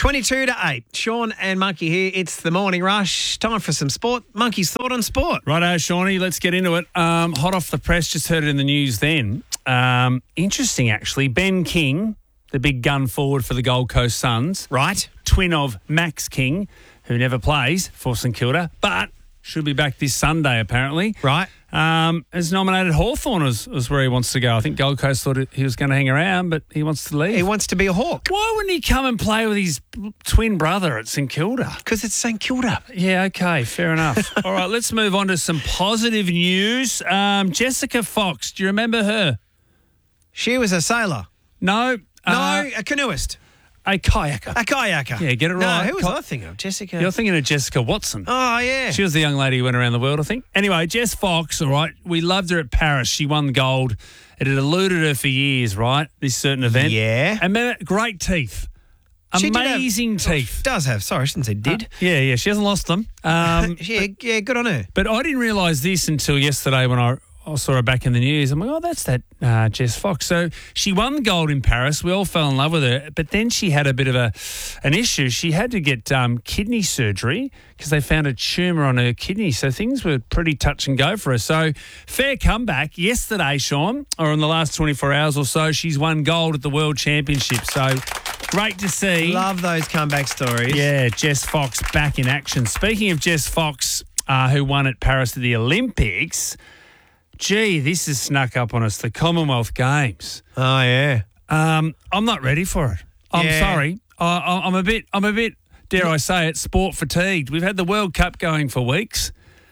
22 to 8. Sean and Monkey here. It's the morning rush. Time for some sport. Monkey's thought on sport. Righto, Shawnee, let's get into it. Hot off the press, just heard it in the news then. Interesting, actually. Ben King, the big gun forward for the Gold Coast Suns. Right. Twin of Max King, who never plays for St Kilda, but should be back this Sunday, apparently. Right. Has nominated Hawthorn as where he wants to go. I think Gold Coast thought he was going to hang around, but he wants to leave. He wants to be a Hawk. Why wouldn't he come and play with his twin brother at St Kilda? Because it's St Kilda. Yeah, okay, fair enough. All right, let's move on to some positive news. Jessica Fox, do you remember her? She was a sailor. No. No, a canoeist. A kayaker. A kayaker. Yeah, get it right. No, who was I thinking of? Jessica. You're thinking of Jessica Watson. Oh, yeah. She was the young lady who went around the world, I think. Anyway, Jess Fox, all right, we loved her at Paris. She won gold. It had eluded her for years, right, this certain event. Yeah. And great teeth. She did have- Amazing teeth. Does have. Sorry, I shouldn't say did. Yeah, she hasn't lost them. Yeah, good on her. But I didn't realise this until yesterday when I saw her back in the news. I'm like, oh, that's that Jess Fox. So she won gold in Paris. We all fell in love with her. But then she had a bit of an issue. She had to get kidney surgery because they found a tumour on her kidney. So things were pretty touch and go for her. So fair comeback. Yesterday, Sean, or in the last 24 hours or so, she's won gold at the World Championship. So great to see. Love those comeback stories. Yeah, Jess Fox back in action. Speaking of Jess Fox, who won at Paris at the Olympics, gee, this has snuck up on us, the Commonwealth Games. Oh, yeah. I'm not ready for it. I'm Yeah. sorry. I'm a bit, dare I say it, sport fatigued. We've had the World Cup going for weeks.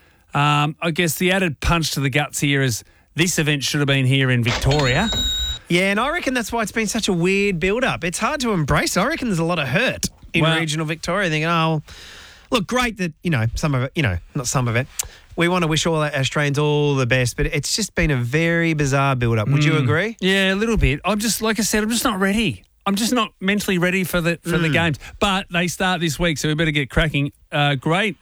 I guess the added punch to the guts here is this event should have been here in Victoria. Yeah, and I reckon that's why it's been such a weird build-up. It's hard to embrace. I reckon there's a lot of hurt in regional Victoria thinking, oh, look, great that, some of it, not some of it. We want to wish all our Australians all the best, but it's just been a very bizarre build-up. Would you agree? Yeah, a little bit. I'm just, like I said, I'm just not ready. I'm just not mentally ready for the games. But they start this week, so we better get cracking. Great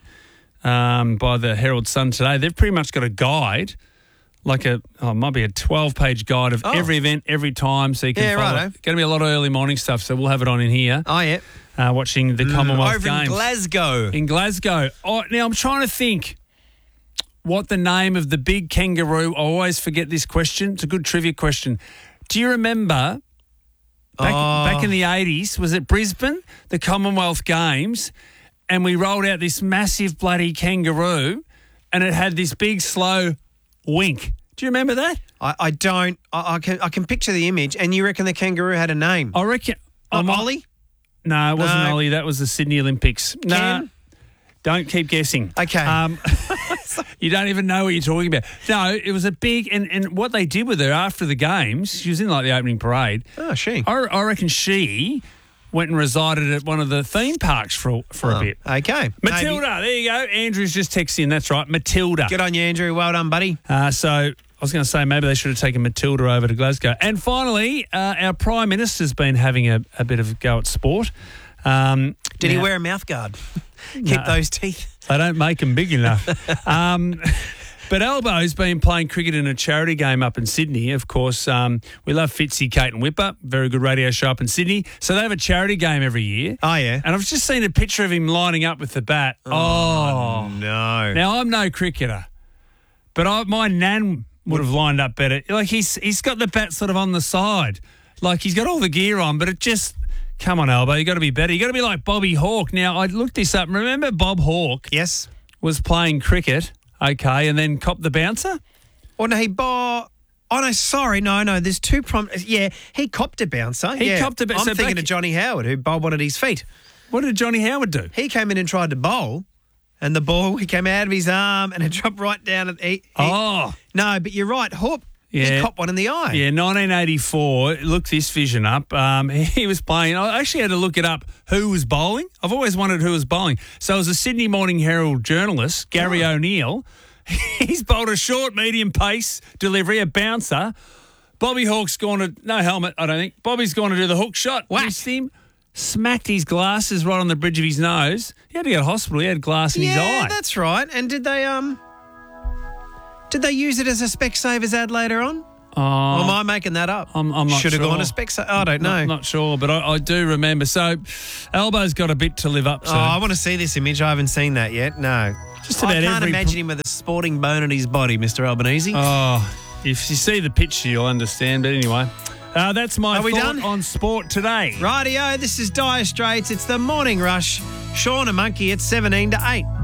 by the Herald Sun today. They've pretty much got a guide, it might be a 12-page guide of every event, every time, so you can follow. Righto. Going to be a lot of early morning stuff, so we'll have it on in here. Oh, yeah. Watching the Commonwealth Over Games. in Glasgow. In Glasgow. Oh, now, I'm trying to think what the name of the big kangaroo. I always forget this question. It's a good trivia question. Do you remember back in the 80s, was it Brisbane, the Commonwealth Games, and we rolled out this massive bloody kangaroo and it had this big slow wink. Do you remember that? I don't. I can picture the image, and you reckon the kangaroo had a name? I reckon. Ollie? No, it wasn't No. Ollie. That was the Sydney Olympics. No. Ken? Don't keep guessing. Okay. You don't even know what you're talking about. No, it was a big, and what they did with her after the games, she was in the opening parade. Oh, she. I reckon she went and resided at one of the theme parks for a bit. Okay. Matilda, there you go. Andrew's just texting. That's right, Matilda. Good on you, Andrew. Well done, buddy. So I was going to say maybe they should have taken Matilda over to Glasgow. And finally, our Prime Minister's been having a bit of a go at sport. Did he wear a mouth guard? Keep those teeth. They don't make them big enough. But Albo's been playing cricket in a charity game up in Sydney. Of course, we love Fitzy, Kate and Whipper. Very good radio show up in Sydney. So they have a charity game every year. Oh, yeah. And I've just seen a picture of him lining up with the bat. Oh no. Now, I'm no cricketer, but my nan would have lined up better. Like, he's got the bat sort of on the side. Like, he's got all the gear on, but it just... Come on, Albo, you got to be better. You got to be like Bobby Hawke. Now, I looked this up. Remember Bob Hawke? Yes. Was playing cricket, okay, and then copped the bouncer? Oh, no, Oh, no, sorry. No. There's two Yeah, he copped a bouncer. He copped a bouncer. I'm thinking of Johnny Howard, who bowled one at his feet. What did Johnny Howard do? He came in and tried to bowl, and the ball, he came out of his arm, and it dropped right down. No, but you're right. Hawke. Yeah. He copped one in the eye. Yeah, 1984. Look this vision up. He was playing. I actually had to look it up who was bowling. I've always wondered who was bowling. So it was a Sydney Morning Herald journalist, Gary O'Neill. He's bowled a short, medium pace delivery, a bouncer. Bobby Hawke's gone to, no helmet, I don't think. Bobby's gone to do the hook shot. Missed him. Smacked his glasses right on the bridge of his nose. He had to go to hospital. He had glass in his eye. Yeah, that's right. And did they use it as a Specsavers ad later on? Or am I making that up? I'm not Should have sure. gone to Specsavers. I don't know. Not sure, but I do remember. So, Albo's got a bit to live up to. I want to see this image. I haven't seen that yet. No. Just about I can't every imagine him with a sporting bone in his body, Mr. Albanese. Oh, if you see the picture, you'll understand. But anyway, that's my Are we thought done? on sport today. Rightio, this is Dire Straits. It's the Morning Rush. Sean and Monkey at 17 to 8.